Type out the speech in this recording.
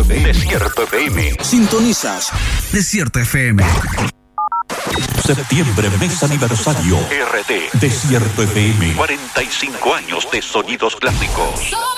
Desierto FM. Sintonizas Desierto FM. Septiembre, mes aniversario. RT. Desierto FM. 45 años de sonidos clásicos.